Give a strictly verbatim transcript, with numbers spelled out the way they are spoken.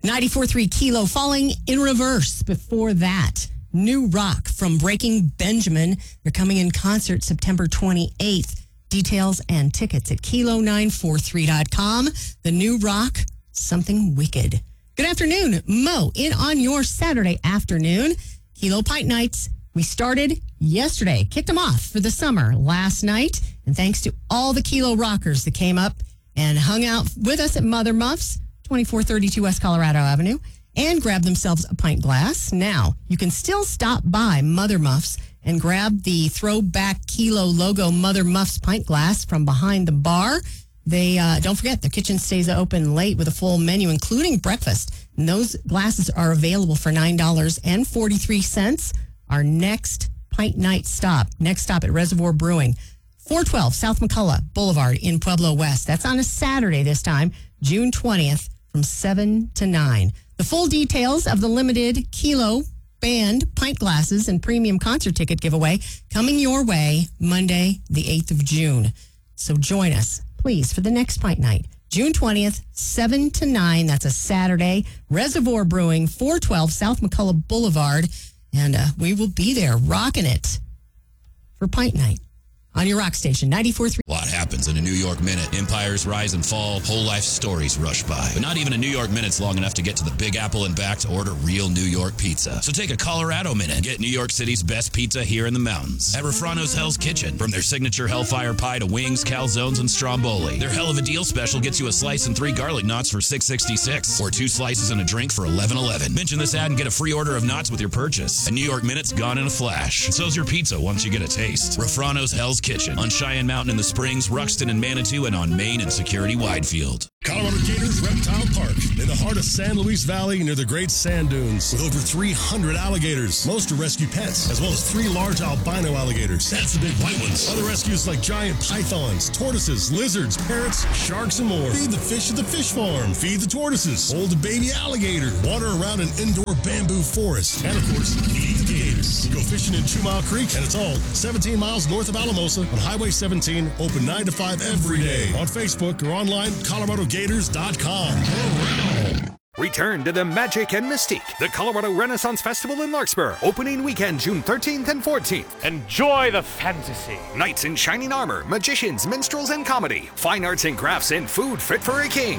ninety-four point three Kilo Falling in Reverse. Before that, New Rock from Breaking Benjamin. They're coming in concert September twenty-eighth. Details and tickets at kilo nine four three dot com. The New Rock, Something Wicked. Good afternoon, Mo, in on your Saturday afternoon. Kilo Pint Nights. We started yesterday, kicked them off for the summer last night. And thanks to all the Kilo rockers that came up and hung out with us at Mother Muffs, twenty-four thirty-two West Colorado Avenue, and grabbed themselves a pint glass. Now, you can still stop by Mother Muffs and grab the throwback Kilo logo Mother Muffs pint glass from behind the bar. They uh, don't forget, the kitchen stays open late with a full menu, including breakfast. And those glasses are available for nine dollars and forty-three cents. Our next pint night stop, next stop at Reservoir Brewing, four twelve South McCullough Boulevard in Pueblo West. That's on a Saturday this time, June twentieth, from seven to nine. The full details of the limited Kilo band pint glasses and premium concert ticket giveaway coming your way Monday, the eighth of June. So join us, please, for the next pint night, June twentieth, seven to nine. That's a Saturday. Reservoir Brewing, four twelve South McCullough Boulevard. And uh, we will be there rocking it for pint night on your rock station, ninety-four point three. A lot happens in a New York minute. Empires rise and fall. Whole life stories rush by. But not even a New York minute's long enough to get to the Big Apple and back to order real New York pizza. So take a Colorado minute and get New York City's best pizza here in the mountains. At Refrano's Hell's Kitchen. From their signature Hellfire Pie to wings, calzones, and stromboli. Their Hell of a Deal special gets you a slice and three garlic knots for six sixty-six. Or two slices and a drink for eleven eleven. Mention this ad and get a free order of knots with your purchase. A New York minute's gone in a flash. And so's your pizza once you get a taste. Refrano's Hell's Kitchen. On Cheyenne Mountain in the Springs, Ruxton and Manitou, and on Main and Security Widefield. Colorado Gators Reptile Park, in the heart of San Luis Valley near the Great Sand Dunes, with over three hundred alligators. Most are rescue pets, as well as three large albino alligators. That's the big white ones. Other rescues like giant pythons, tortoises, lizards, parrots, sharks, and more. Feed the fish at the fish farm. Feed the tortoises. Hold a baby alligator. Water around an indoor bamboo forest. And, of course, feed the gators. Go fishing in Two Mile Creek, and it's all seventeen miles north of Alamosa on Highway seventeen, open nine to five every day. On Facebook or online, Colorado Gators dot com. Return to the magic and mystique. The Colorado Renaissance Festival in Larkspur. Opening weekend, June thirteenth and fourteenth. Enjoy the fantasy. Knights in shining armor, magicians, minstrels, and comedy. Fine arts and crafts and food fit for a king.